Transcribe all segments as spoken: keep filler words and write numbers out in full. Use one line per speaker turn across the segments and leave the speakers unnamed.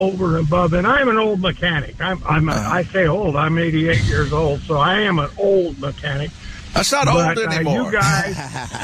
over and above. And I'm an old mechanic. I'm, I'm a, I say old. I'm eighty-eight years old, so I am an old mechanic.
That's not
but,
old anymore.
Uh, you guys,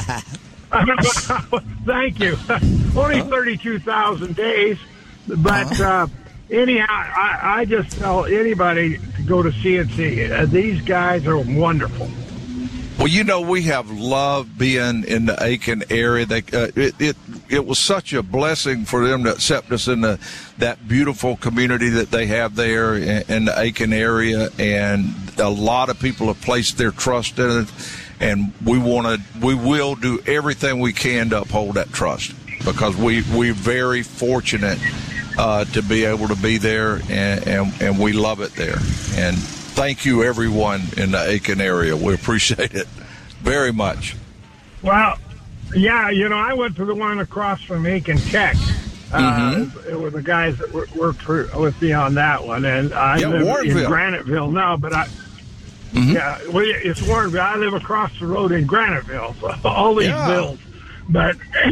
thank you. Only thirty-two thousand days, but uh, anyhow, I, I just tell anybody to go to C N C. Uh, these guys are wonderful.
Well, you know, we have loved being in the Aiken area. They, uh, it, it it was such a blessing for them to accept us in the, that beautiful community that they have there in, in the Aiken area. And a lot of people have placed their trust in it. And we want to, we will do everything we can to uphold that trust, because we, we're very fortunate uh, to be able to be there, and, and, and we love it there. And thank you, everyone in the Aiken area. We appreciate it very much.
Well, yeah, you know, I went to the one across from Aiken Tech. Uh,
mm-hmm.
It were the guys that worked for, with me on that one. And I
yeah,
live
Warrenville.
in Graniteville now, but I... Mm-hmm. Yeah, well, it's Warrenville. I live across the road in Graniteville, so all these
yeah.
bills. But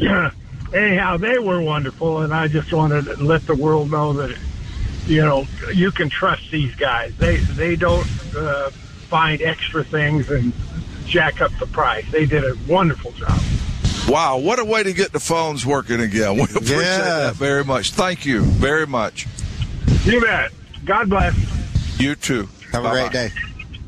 anyhow, they were wonderful, and I just wanted to let the world know that, you know, you can trust these guys. They they don't uh, find extra things and jack up the price. They did a wonderful job.
Wow, what a way to get the phones working again. We appreciate
yeah.
that very much. Thank you very much.
You bet. God bless.
You too.
Have
Bye-bye.
a great day.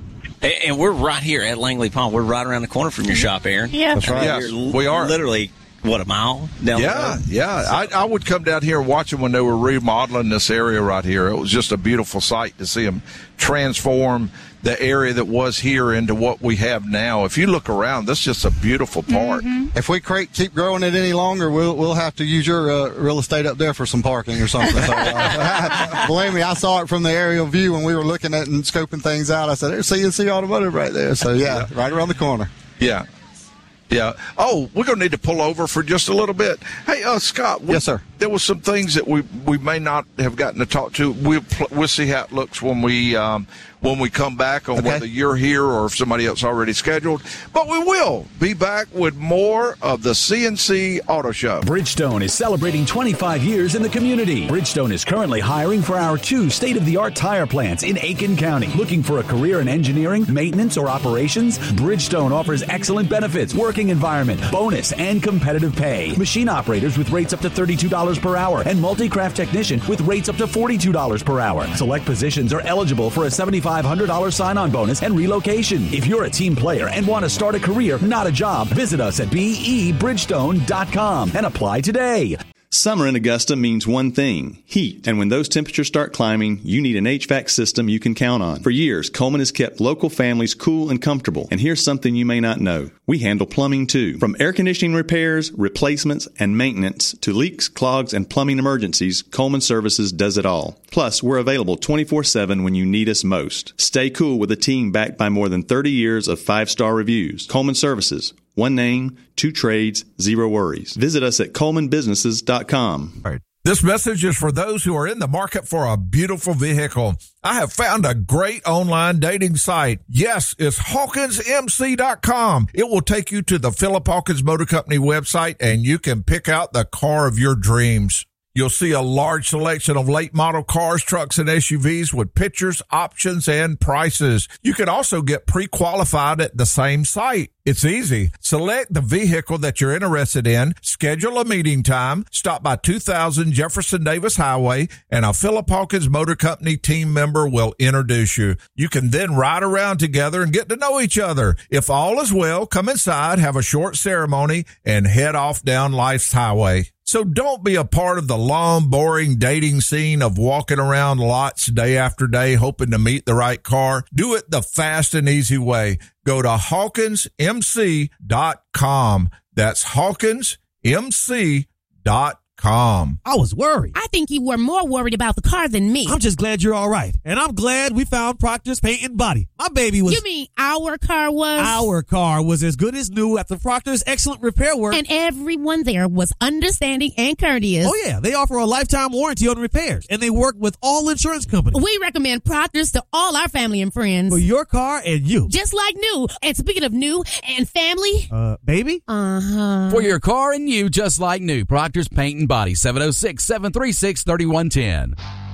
And we're right here at Langley Pond. We're right around the corner from your shop, Aaron.
Yeah,
that's right.
Yes, we are.
Literally, what, a mile down
yeah,
the road?
Yeah, I, I would come down here and watch them when they were remodeling this area right here. It was just a beautiful sight to see them transform the area that was here into what we have now. If you look around, this is just a beautiful park.
Mm-hmm. If we create, keep growing it any longer, we'll we'll have to use your uh, real estate up there for some parking or something. So, uh, believe me, I saw it from the aerial view when we were looking at and scoping things out. I said, there's C N C Automotive right there. So, yeah, right around the corner.
Yeah. Yeah. Oh, we're going to need to pull over for just a little bit. Hey, uh, Scott. We,
yes, sir.
There was some things that we we may not have gotten to talk to. We'll we'll see how it looks when we um, when we come back on
okay.
whether you're here or if somebody else already scheduled. But we will be back with more of the C N C Auto Show.
Bridgestone is celebrating twenty-five years in the community. Bridgestone is currently hiring for our two state-of-the-art tire plants in Aiken County. Looking for a career in engineering, maintenance, or operations? Bridgestone offers excellent benefits, working environment, bonus, and competitive pay. Machine operators with rates up to thirty-two dollars per hour and multi-craft technician with rates up to forty-two dollars per hour. Select positions are eligible for a seventy-five hundred dollars sign-on bonus and relocation. If you're a team player and want to start a career, not a job, visit us at B E bridgestone dot com and apply today.
Summer in Augusta means one thing, heat. And when those temperatures start climbing, you need an H V A C system you can count on. For years, Coleman has kept local families cool and comfortable. And here's something you may not know. We handle plumbing too. From air conditioning repairs, replacements, and maintenance to leaks, clogs, and plumbing emergencies, Coleman Services does it all. Plus, we're available twenty-four seven when you need us most. Stay cool with a team backed by more than thirty years of five-star reviews. Coleman Services. One name, two trades, zero worries. Visit us at coleman businesses dot com.
All right. This message is for those who are in the market for a beautiful vehicle. I have found a great online dating site. Yes, it's Hawkins M C dot com. It will take you to the Philip Hawkins Motor Company website, and you can pick out the car of your dreams. You'll see a large selection of late model cars, trucks, and S U Vs with pictures, options, and prices. You can also get pre-qualified at the same site. It's easy. Select the vehicle that you're interested in, schedule a meeting time, stop by two thousand Jefferson Davis Highway, and a Philip Hawkins Motor Company team member will introduce you. You can then ride around together and get to know each other. If all is well, come inside, have a short ceremony, and head off down life's highway. So don't be a part of the long, boring dating scene of walking around lots day after day hoping to meet the right car. Do it the fast and easy way. Go to Hawkins M C dot com. That's Hawkins M C dot com. Calm.
I was worried.
I think you were more worried about the car than me.
I'm just glad you're all right. And I'm glad we found Proctor's Paint and Body. My baby was...
You mean our car was?
Our car was as good as new after Proctor's excellent repair work.
And everyone there was understanding and courteous.
Oh, yeah. They offer a lifetime warranty on repairs. And they work with all insurance companies.
We recommend Proctor's to all our family and friends.
For your car and you.
Just like new. And speaking of new and family...
Uh, baby?
Uh-huh.
For your car and you, just like new. Proctor's Paint and Body, seven oh six, seven three six, three one one zero.